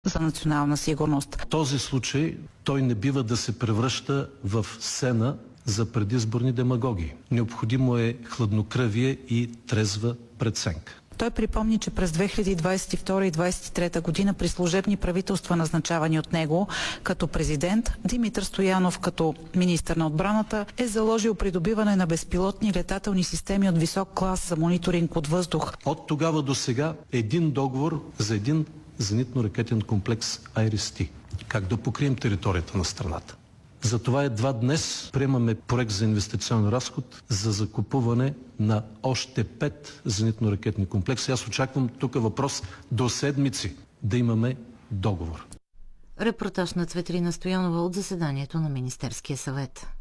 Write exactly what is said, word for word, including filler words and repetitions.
за национална сигурност. В този случай той не бива да се превръща в сцена за предизборни демагогии. Необходимо е хладнокръвие и трезва преценка. Той припомни, че през две хиляди двадесет и втора и двадесет и трета година при служебни правителства, назначавани от него като президент, Димитър Стоянов като министър на отбраната е заложил придобиване на безпилотни летателни системи от висок клас за мониторинг от въздух. От тогава до сега един договор за един зенитно-ракетен комплекс Айрис-Т. Как да покрием територията на страната? Затова едва днес приемаме проект за инвестиционен разход за закупуване на още пет зенитно-ракетни комплекси. Аз очаквам тук въпрос до седмици да имаме договор. Репортаж на Цветелина Стоянова от заседанието на Министерския съвет.